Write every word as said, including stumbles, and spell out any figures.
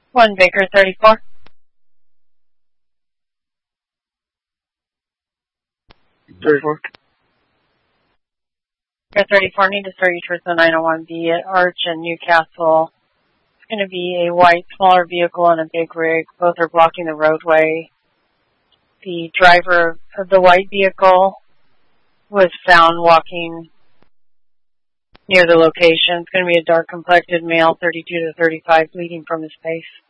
one Baker thirty-four. thirty-four. Baker thirty-four, need to start you towards the nine oh one B at Arch and Newcastle. It's going to be a white, smaller vehicle and a big rig. Both are blocking the roadway. The driver of the white vehicle was found walking near the location. It's going to be a dark-complected male, thirty-two to thirty-five, bleeding from his face.